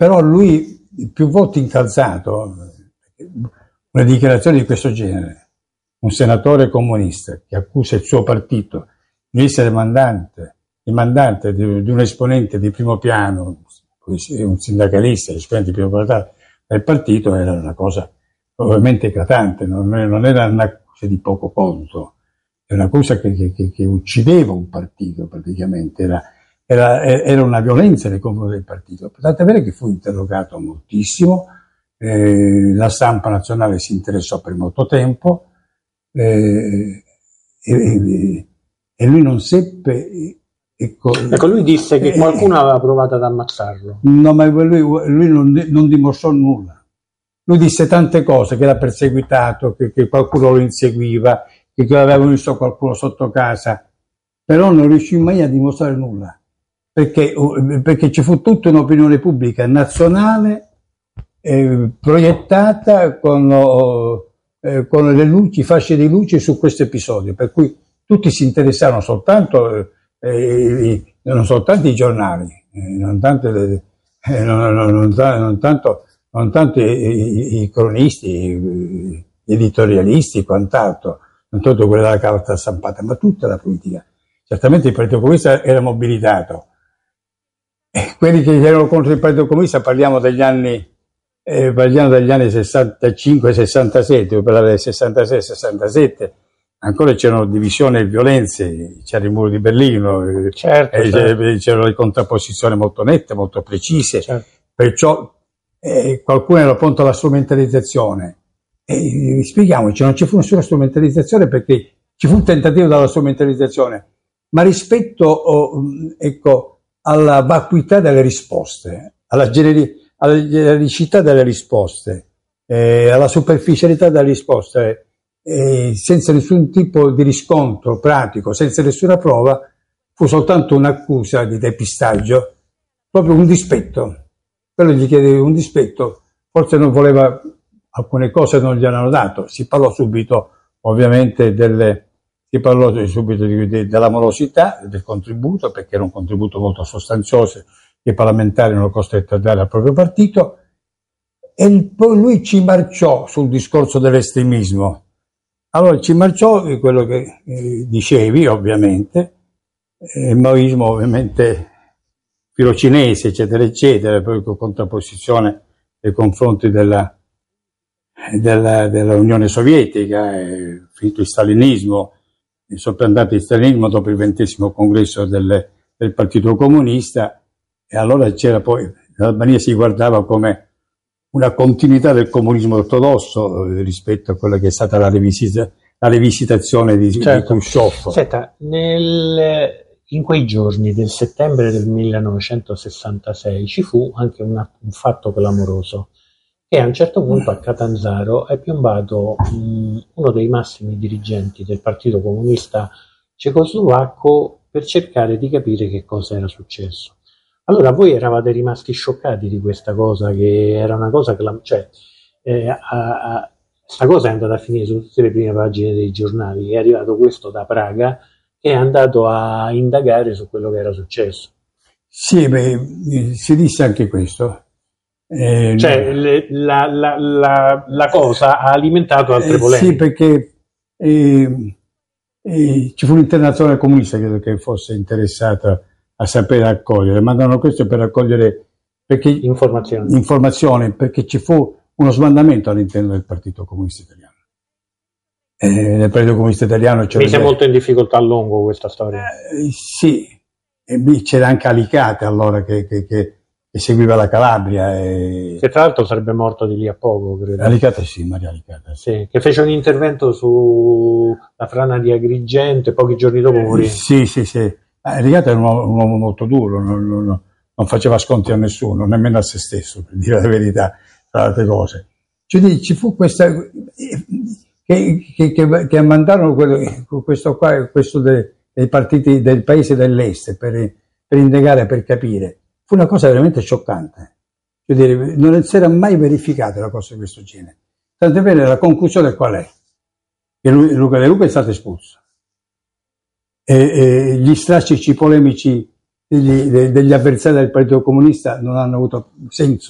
Però lui più volte incalzato, una dichiarazione di questo genere, un senatore comunista che accusa il suo partito di essere il mandante di un esponente di primo piano, un sindacalista, esponente di primo piano del partito, era una cosa ovviamente eclatante, non era un'accusa di poco conto, è un'accusa che uccideva un partito praticamente, era una violenza nei confronti del partito. Tant'è vero che fu interrogato moltissimo, la stampa nazionale si interessò per molto tempo, e lui non seppe. Ecco, lui disse che qualcuno aveva provato ad ammazzarlo. No, ma lui non dimostrò nulla. Lui disse tante cose, che era perseguitato, che qualcuno lo inseguiva, che aveva visto qualcuno sotto casa, però non riuscì mai a dimostrare nulla, perché ci fu tutta un'opinione pubblica nazionale proiettata con le luci, fasce di luce su questo episodio, per cui tutti si interessarono non soltanto i giornali, non tanto i cronisti, gli editorialisti e quant'altro, non tanto quella della carta stampata, ma tutta la politica. Certamente il Partito Comunista era mobilitato. Quelli che erano contro il Partito Comunista parliamo degli anni 65-67, per parlare del 66-67, ancora c'erano divisioni e violenze, c'era il muro di Berlino, c'erano le contrapposizioni molto nette, molto precise, perciò qualcuno era pronto alla strumentalizzazione. Spieghiamoci, non ci fu nessuna strumentalizzazione, perché ci fu un tentativo della strumentalizzazione, ma rispetto alla vacuità delle risposte, alla genericità delle risposte, alla superficialità delle risposte, senza nessun tipo di riscontro pratico, senza nessuna prova, fu soltanto un'accusa di depistaggio, proprio un dispetto. Quello gli chiede un dispetto, forse non voleva, alcune cose non gli hanno dato. Si parlò subito, ovviamente, della morosità, del contributo, perché era un contributo molto sostanzioso che i parlamentari erano costretti a dare al proprio partito, e poi lui ci marciò sul discorso dell'estremismo. Allora ci marciò quello che dicevi, ovviamente, il maoismo ovviamente filocinese, eccetera, eccetera, poi con contrapposizione nei confronti dell'Unione Sovietica, finito il stalinismo, soppiantato il stalinismo dopo il 20° congresso del Partito Comunista, e allora c'era poi, l'Albania si guardava come una continuità del comunismo ortodosso rispetto a quella che è stata la rivisitazione di Khrushchev. Senta, in quei giorni del settembre del 1966 ci fu anche un fatto clamoroso, che a un certo punto a Catanzaro è piombato uno dei massimi dirigenti del Partito Comunista cecoslovacco per cercare di capire che cosa era successo. Allora voi eravate rimasti scioccati di questa cosa, che era una cosa sta cosa è andata a finire su tutte le prime pagine dei giornali. È arrivato questo da Praga che è andato a indagare su quello che era successo. Sì, si disse anche questo. La cosa ha alimentato altre polemiche. Sì, perché ci fu l'Internazionale Comunista, credo che fosse interessata a sapere raccogliere, mandano questo per raccogliere informazioni, perché ci fu uno smandamento all'interno del Partito Comunista Italiano. Nel Partito Comunista Italiano mise molto in difficoltà a lungo questa storia. Sì, e c'era anche Alicate allora che seguiva la Calabria. Che tra l'altro sarebbe morto di lì a poco, credo. Alicate sì, Maria Alicate. Sì, che fece un intervento sulla frana di Agrigento, pochi giorni dopo morì. Sì. Alicate era un uomo molto duro, non faceva sconti a nessuno, nemmeno a se stesso, per dire la verità, tra le altre cose. Ci fu questa che mandarono questo dei partiti del paese dell'est per indagare, per capire. Fu una cosa veramente scioccante. Non si era mai verificata una cosa di questo genere. Tant'è vero, la conclusione qual è? Che Luca De Luca è stato espulso. E gli strascici polemici degli avversari del Partito Comunista non hanno avuto senso.